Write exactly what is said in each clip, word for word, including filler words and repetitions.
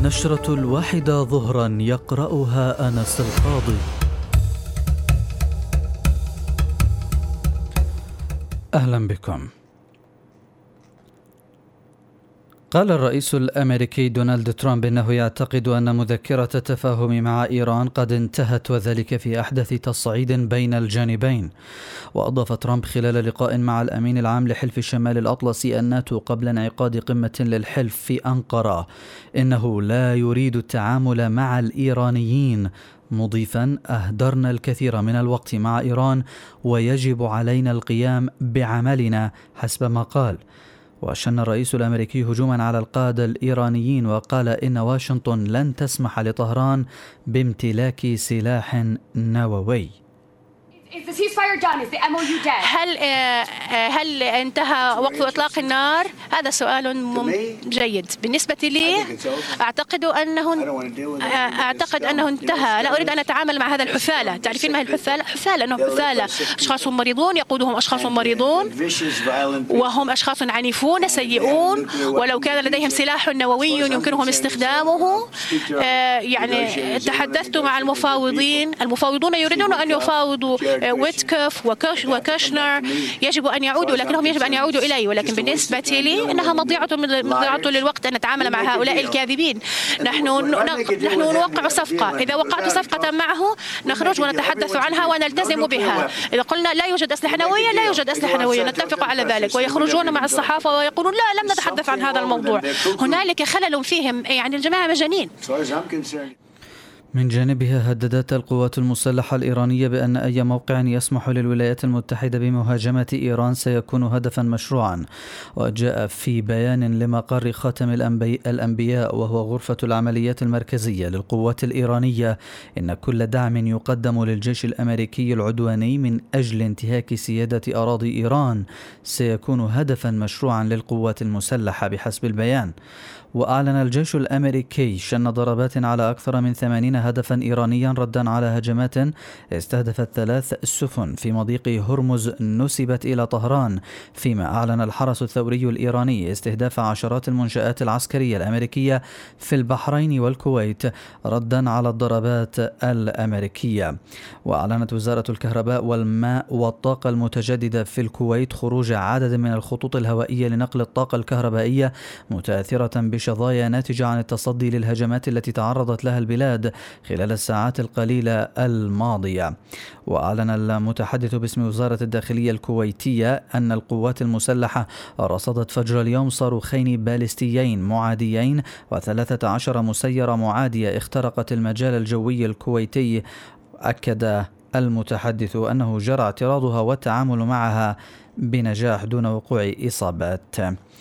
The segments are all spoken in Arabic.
النشرة الواحدة ظهرا يقرأها أنس القاضي. أهلا بكم. قال الرئيس الأمريكي دونالد ترامب إنه يعتقد أن مذكرة التفاهم مع إيران قد انتهت، وذلك في أحدث تصعيد بين الجانبين. وأضاف ترامب خلال لقاء مع الأمين العام لحلف الشمال الأطلسي الناتو قبل انعقاد قمة للحلف في أنقرة إنه لا يريد التعامل مع الإيرانيين، مضيفا: أهدرنا الكثير من الوقت مع إيران ويجب علينا القيام بعملنا، حسب ما قال. وشن الرئيس الأمريكي هجوما على القادة الإيرانيين وقال إن واشنطن لن تسمح لطهران بامتلاك سلاح نووي. هل هل انتهى وقت إطلاق النار؟ هذا سؤال جيد. بالنسبة لي أعتقد أنه أعتقد أنه انتهى. لا أريد أن أتعامل مع هذا الحثالة. تعرفين ما هي الحثالة؟ حثالة أنه حثالة أشخاص مريضون يقودهم أشخاص مريضون، وهم أشخاص عنيفون سيئون، ولو كان لديهم سلاح نووي يمكنهم استخدامه. يعني تحدثت مع المفاوضين، المفاوضون يريدون أن يفاوضوا ويتكوف وكاشنر، يجب أن يعودوا، لكنهم يجب أن يعودوا إلي. ولكن بالنسبة لي إنها مضيعة مضيعة للوقت أن نتعامل مع هؤلاء الكاذبين. نحن نحن نوقع صفقة، إذا وقعت صفقة معه نخرج ونتحدث عنها ونلتزم بها. إذا قلنا لا يوجد أسلحة نووية لا يوجد أسلحة نووية، نتفق على ذلك. ويخرجون مع الصحافة ويقولون لا لم نتحدث عن هذا الموضوع. هنالك خلل فيهم، يعني الجماعة مجانين. من جانبها هددت القوات المسلحة الإيرانية بأن أي موقع يسمح للولايات المتحدة بمهاجمة إيران سيكون هدفا مشروعا. وجاء في بيان لمقر خاتم الأنبياء وهو غرفة العمليات المركزية للقوات الإيرانية إن كل دعم يقدم للجيش الأمريكي العدواني من أجل انتهاك سيادة أراضي إيران سيكون هدفا مشروعا للقوات المسلحة بحسب البيان. وأعلن الجيش الأمريكي شن ضربات على أكثر من ثمانين هدفا إيرانيا ردا على هجمات استهدفت ثلاث سفن في مضيق هرمز نسبت إلى طهران، فيما أعلن الحرس الثوري الإيراني استهداف عشرات المنشآت العسكرية الأمريكية في البحرين والكويت ردا على الضربات الأمريكية. وأعلنت وزارة الكهرباء والماء والطاقة المتجددة في الكويت خروج عدد من الخطوط الهوائية لنقل الطاقة الكهربائية متأثرة بشظايا ناتجة عن التصدي للهجمات التي تعرضت لها البلاد خلال الساعات القليلة الماضية. وأعلن المتحدث باسم وزارة الداخلية الكويتية أن القوات المسلحة رصدت فجر اليوم صاروخين باليستيين معاديين وثلاثة عشر مسيرة معادية اخترقت المجال الجوي الكويتي. أكد المتحدث أنه جرى اعتراضها والتعامل معها بنجاح دون وقوع إصابات.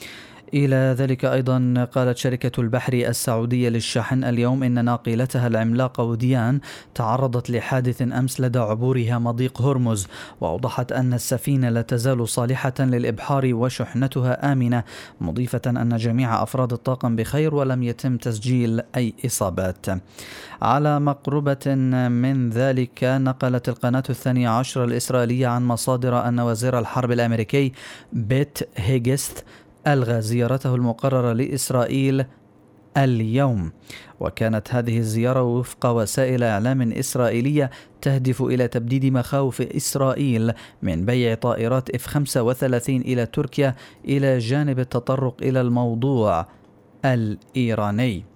إلى ذلك أيضا قالت شركة البحر السعودية للشحن اليوم إن ناقلتها العملاقة وديان تعرضت لحادث أمس لدى عبورها مضيق هرمز، وأوضحت أن السفينة لا تزال صالحة للإبحار وشحنتها آمنة، مضيفة أن جميع أفراد الطاقم بخير ولم يتم تسجيل أي إصابات. على مقربة من ذلك نقلت القناة الثانية عشر الإسرائيلية عن مصادر أن وزير الحرب الأمريكي بيت هيجست ألغى زيارته المقررة لإسرائيل اليوم. وكانت هذه الزيارة وفق وسائل إعلام إسرائيلية تهدف إلى تبديد مخاوف إسرائيل من بيع طائرات إف خمسة وثلاثين إلى تركيا، إلى جانب التطرق إلى الموضوع الإيراني.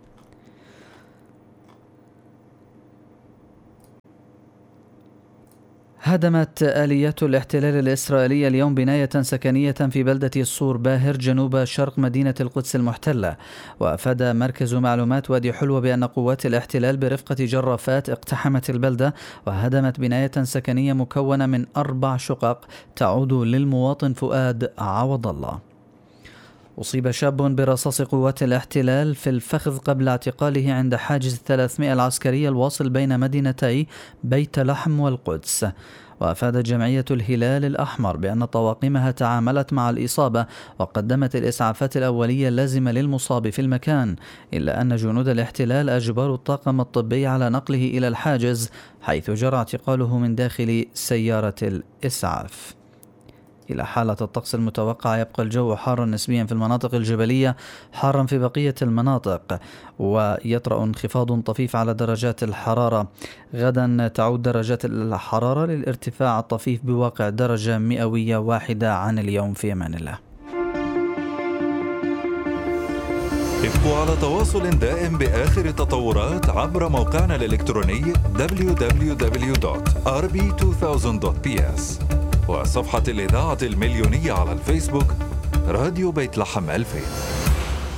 هدمت آليات الاحتلال الإسرائيلي اليوم بناية سكنية في بلدة صور باهر جنوب شرق مدينة القدس المحتلة. وأفاد مركز معلومات وادي حلوة بأن قوات الاحتلال برفقة جرافات اقتحمت البلدة وهدمت بناية سكنية مكونة من أربع شقق تعود للمواطن فؤاد عوض الله. أصيب شاب برصاص قوات الاحتلال في الفخذ قبل اعتقاله عند حاجز الثلاثمائة العسكري الواصل بين مدينتي بيت لحم والقدس. وأفادت جمعية الهلال الأحمر بأن طواقمها تعاملت مع الإصابة وقدمت الإسعافات الأولية اللازمة للمصاب في المكان، إلا أن جنود الاحتلال أجبروا الطاقم الطبي على نقله إلى الحاجز حيث جرى اعتقاله من داخل سيارة الإسعاف. إلى حالة الطقس المتوقعة يبقى الجو حارا نسبيا في المناطق الجبلية، حارا في بقية المناطق، ويطرأ انخفاض طفيف على درجات الحرارة. غدا تعود درجات الحرارة للارتفاع الطفيف بواقع درجة مئوية واحدة عن اليوم. في أمان الله. ابقوا على تواصل دائم بآخر التطورات عبر موقعنا الإلكتروني دبليو دبليو دبليو دوت آر بي ألفين دوت بي إس وصفحة الإذاعة المليونية على الفيسبوك راديو بيت لحم ألفين.